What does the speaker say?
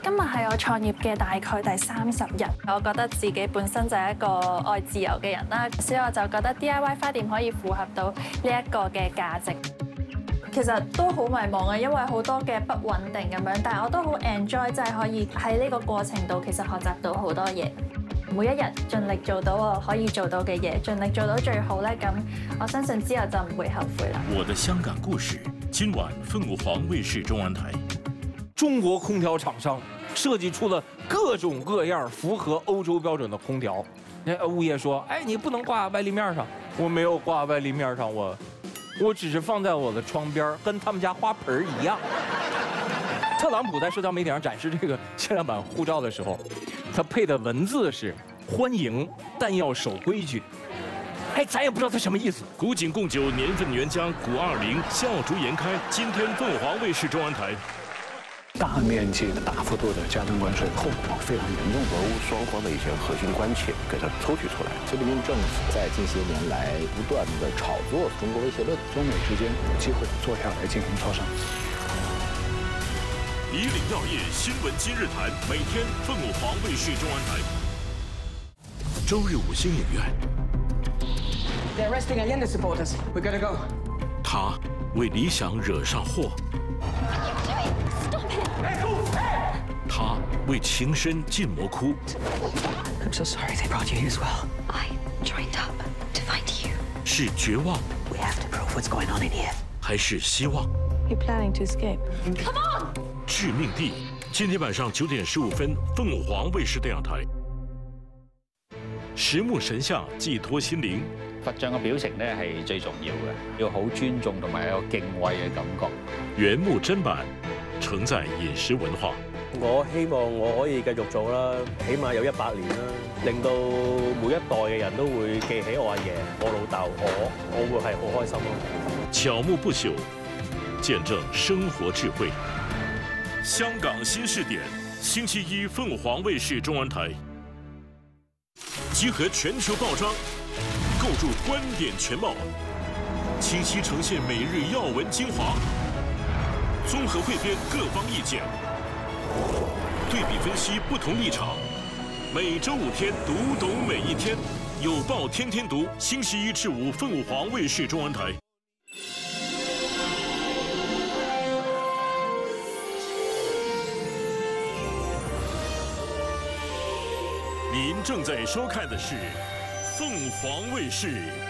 今日係我創業嘅大概第30日，我覺得自己本身就係一個愛自由嘅人啦，所以我就覺得 DIY 花店可以符合到呢一個嘅價值。其實都好迷茫嘅，因為好多嘅不穩定咁樣，但係我都好 enjoy，即係可以喺呢個過程度其實學習到好多嘢。每一日盡力做到我可以做到嘅嘢，盡力做到最好咧，咁我相信之後就唔會後悔啦。 我的香港故事，今晚凤凰衛視中文台。 中国空调厂商设计出了各种各样符合欧洲标准的空调。物业说：“哎，你不能挂外立面上。”我没有挂外立面上，我只是放在我的窗边，跟他们家花盆一样。特朗普在社交媒体上展示这个限量版护照的时候，他配的文字是“欢迎，但要守规矩”。哎，咱也不知道他什么意思。 古井贡酒年份原浆古20笑逐颜开，今天凤凰卫视中文台。 大面积的、大幅度的加征关税，后果非常严重。 俄乌双方的一些核心关切给它抽取出来。 菲律宾政府在近些年来不断的炒作中国威胁论， 中美之间有机会坐下来进行磋商。 以岭药业新闻今日谈，每天凤凰卫视中文台。周日5星影院。 They're arresting Allende supporters. We gotta go. 他为理想惹上祸。他为情深进魔窟。 I'm so sorry they brought you here as well. I joined up to find you. 是绝望， We have to prove what's going on in here. 还是希望？ You're planning to escape. Come on！ 致命地，今天晚上9點15分，鳳凰衛視電視台。實木神像寄託心靈。 佛像嘅表情咧係最重要嘅，要好尊重同埋有敬畏嘅感覺。 原木砧板，承載飲食文化。 我希望我可以繼續做啦，起碼有100年啦，令到每一代嘅人都會記起我阿爺、我老豆、我會係好開心咯。 巧木不朽，見證生活智慧。香港新視點，星期一鳳凰衛視中文台。集合全球報章，構築觀點全貌，清晰呈現每日要聞精華，綜合彙編各方意見，對比分析不同立場。每週5天，讀懂每一天。有報天天讀，星期一至5鳳凰衛視中文台。您正在收看的是凤凰卫视